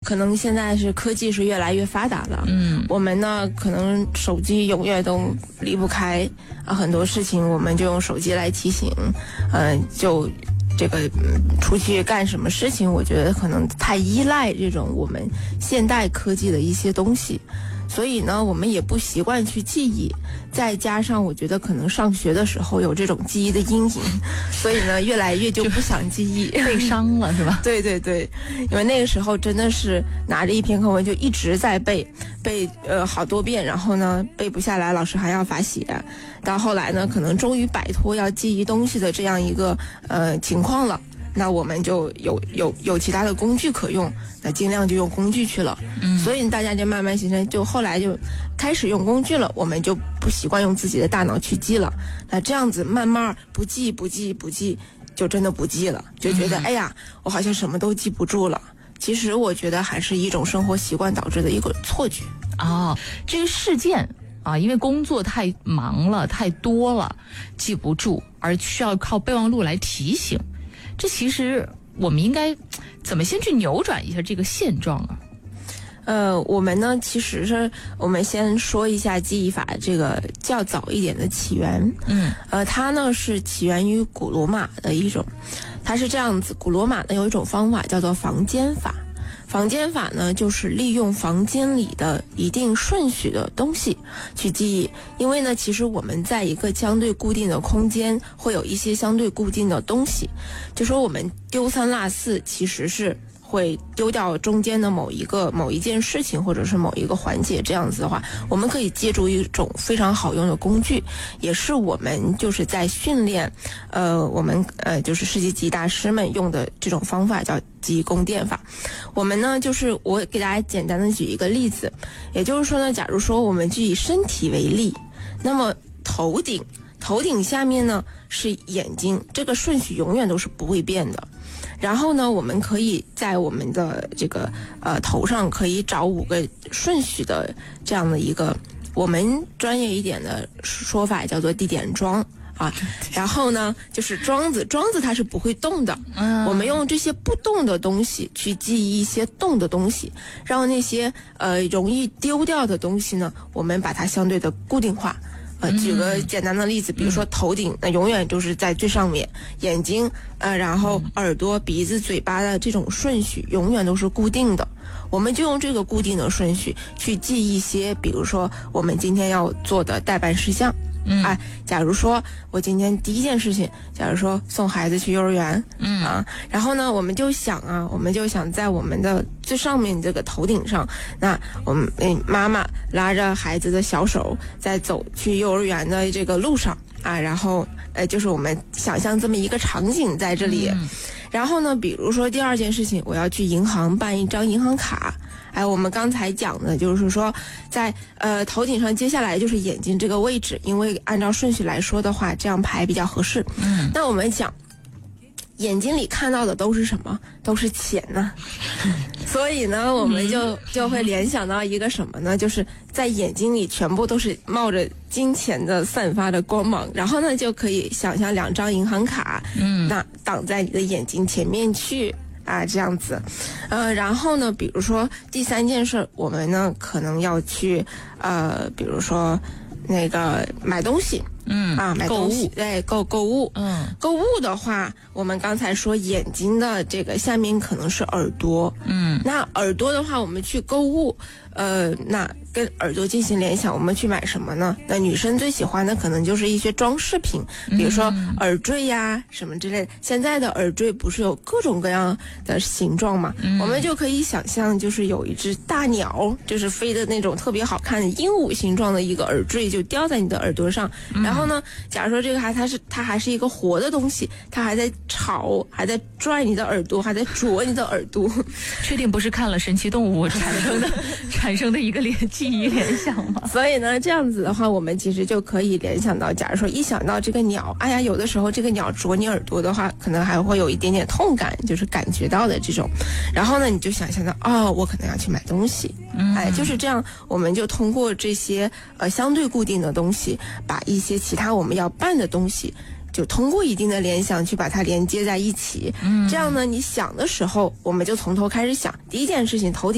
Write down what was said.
可能现在是科技是越来越发达了，我们呢可能手机永远都离不开啊，很多事情我们就用手机来提醒，就这个出去干什么事情，我觉得可能太依赖这种我们现代科技的一些东西。所以呢，我们也不习惯去记忆，再加上我觉得可能上学的时候有这种记忆的阴影，所以呢，越来越就不想记忆， 被伤了是吧？ 对对对，因为那个时候真的是拿着一篇课文就一直在背好多遍，然后呢背不下来，老师还要罚写。到后来呢，可能终于摆脱要记忆东西的这样一个情况了。那我们就有其他的工具可用，那尽量就用工具去了。所以大家就慢慢形成，就后来就开始用工具了，我们就不习惯用自己的大脑去记了。那这样子慢慢不记，就真的不记了，就觉得哎呀，我好像什么都记不住了。其实我觉得还是一种生活习惯导致的一个错觉。 这个事件啊，因为工作太忙了、太多了，记不住，而需要靠备忘录来提醒。这其实我们应该怎么先去扭转一下这个现状啊？ 我们呢，其实是我们先说一下记忆法这个较早一点的起源。它呢是起源于古罗马的一种，它是这样子，古罗马呢有一种方法叫做房间法。房间法呢，就是利用房间里的一定顺序的东西去记忆。因为呢，其实我们在一个相对固定的空间，会有一些相对固定的东西。就说我们丢三落四，其实是会丢掉中间的某一件事情，或者是某一个环节。这样子的话，我们可以借助一种非常好用的工具，也是我们就是在训练我们就是世界级大师们用的这种方法，叫记忆宫殿法。我们呢，就是我给大家简单的举一个例子，也就是说呢，假如说我们就以身体为例，那么头顶下面呢是眼睛，这个顺序永远都是不会变的。然后呢，我们可以在我们的这个头上可以找5个顺序的这样的一个，我们专业一点的说法叫做地点桩啊。然后呢，就是桩子它是不会动的。我们用这些不动的东西去记忆一些动的东西，让那些容易丢掉的东西呢，我们把它相对的固定化。举个简单的例子，比如说头顶，那永远就是在最上面，眼睛，然后耳朵、鼻子、嘴巴的这种顺序永远都是固定的。我们就用这个固定的顺序去记一些，比如说我们今天要做的待办事项。假如说我今天第一件事情，假如说送孩子去幼儿园，然后呢，我们就想在我们的最上面这个头顶上，那我们妈妈拉着孩子的小手，在走去幼儿园的这个路上啊，然后就是我们想象这么一个场景在这里。然后呢，比如说第二件事情，我要去银行办一张银行卡。我们刚才讲的就是说，在头顶上，接下来就是眼睛这个位置，因为按照顺序来说的话，这样排比较合适。那我们讲，眼睛里看到的都是什么？都是钱呢。所以呢，我们就会联想到一个什么呢？就是在眼睛里全部都是冒着金钱的散发的光芒，然后呢，就可以想象2张银行卡，那挡在你的眼睛前面去。这样子，然后呢，比如说第3件事，我们呢可能要去，比如说那个买东西，买东西，对，购物，购物的话，我们刚才说眼睛的这个下面可能是耳朵，那耳朵的话，我们去购物，那跟耳朵进行联想，我们去买什么呢？那女生最喜欢的可能就是一些装饰品，比如说耳坠呀什么之类的。现在的耳坠不是有各种各样的形状嘛？我们就可以想象，就是有一只大鸟，就是飞的那种特别好看的鹦鹉形状的一个耳坠，就叼在你的耳朵上。然后呢，假如说这个它还是一个活的东西，它还在吵，还在拽你的耳朵，还在啄你的耳朵。 确定不是看了神奇动物产生的一个记忆联想吗？ 所以呢，这样子的话，我们其实就可以联想到，假如说一想到这个鸟，哎呀，有的时候这个鸟啄你耳朵的话，可能还会有一点点痛感，就是感觉到的这种。然后呢，你就想象到，我可能要去买东西，就是这样，我们就通过这些相对固定的东西，把一些其他我们要办的东西，就通过一定的联想去把它连接在一起。这样呢，你想的时候，我们就从头开始想。第一件事情，头顶